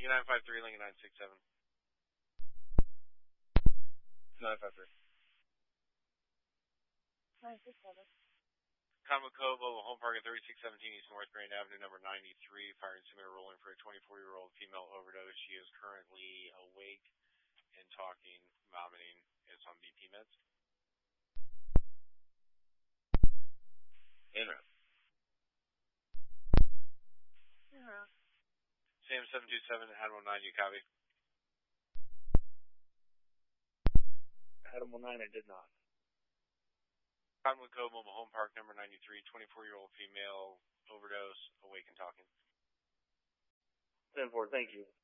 Lincoln 953, Lincoln 967. 953. 967. Conway Cove, Mobile Home Park at 3617 East North Grand Avenue, number 93. Fire and incinerator rolling for a 24-year-old female overdose. She is currently awake and talking, vomiting. It's on BP meds. En route. En route. Sam 727, Admiral 9, you copy? Admiral 9, I did not. Cottonwood Cove, Mobile Home Park, number 93, 24-year-old female overdose, awake and talking. 10-4, thank you.